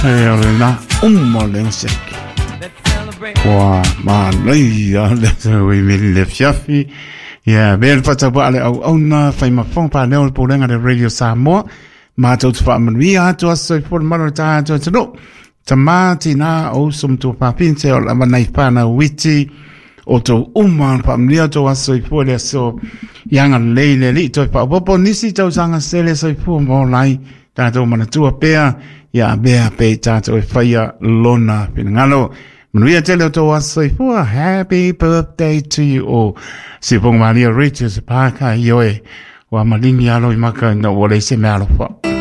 na le seki. Wa ma nei ya le we le fiafi. Ya bel fata ba le au na fai ma fong pa le po lenga de Radio Samoa. Ma to fa man wi a to so for marata to no. Tamati na o sum to pa pinse o la manai pa na witi o to umman pa mlia to so for le so yanga leile li to pa popo nisi to sanga sele so for mo lai ta to mana tua pea ya bea pe ta to faya lona pinangalo mnuia tele to so for happy birthday to you all si pong Maria Richards pa ka yoe wa malini alo imaka no wole se malo fa